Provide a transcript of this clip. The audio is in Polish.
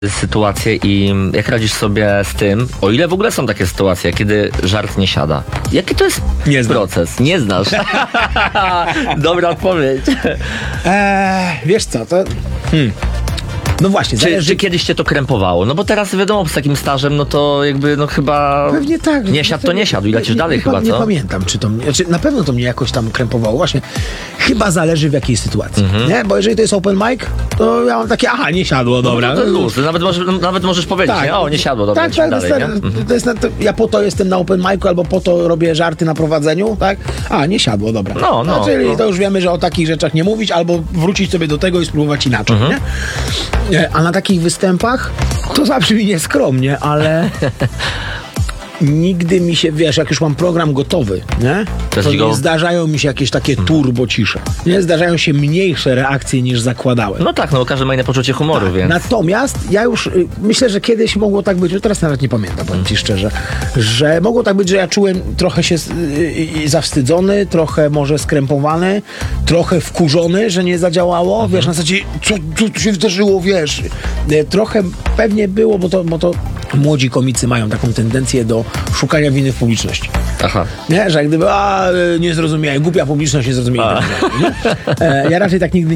sytuacje i jak radzisz sobie z tym, o ile w ogóle są takie sytuacje, kiedy żart nie siada? Jaki to jest Nie znam. proces? Nie znasz. Dobra odpowiedź. Wiesz co, to... No właśnie, Czy kiedyś cię to krępowało? No bo teraz wiadomo, z takim stażem, no to jakby, no chyba... Pewnie tak. Nie siadł, to nie siadł i lecisz dalej chyba, co? Nie pamiętam, czy to mnie... Znaczy, na pewno to mnie jakoś tam krępowało. Właśnie, chyba zależy w jakiej sytuacji, nie? Bo jeżeli to jest open mic, to ja mam takie, nie siadło, dobra. No to luz. Nawet możesz powiedzieć, Tak. nie? O, nie siadło, dobra, Tak, lecimy dalej, nie? ja po to jestem na open micu, albo po to robię żarty na prowadzeniu, tak? Nie siadło, dobra. Czyli to już wiemy, że o takich rzeczach nie mówić, albo wrócić sobie do tego i spróbować inaczej, nie? A na takich występach to zabrzmi nieskromnie, ale nigdy mi się, wiesz, jak już mam program gotowy, nie? To nie zdarzają mi się jakieś takie turbo cisze. Nie? Zdarzają się mniejsze reakcje niż zakładałem. No tak, no bo każdy ma inne poczucie humoru, tak, więc... Natomiast ja już myślę, że kiedyś mogło tak być, teraz nawet nie pamiętam, powiem ci szczerze, że mogło tak być, że ja czułem trochę się zawstydzony, trochę może skrępowany, trochę wkurzony, że nie zadziałało, wiesz, na zasadzie, co się zdarzyło, wiesz. Trochę pewnie było, bo to młodzi komicy mają taką tendencję do szukania winy w publiczności. Aha. Nie? Że jak gdyby, nie zrozumiałem, głupia publiczność nie zrozumiała. Ja raczej tak nigdy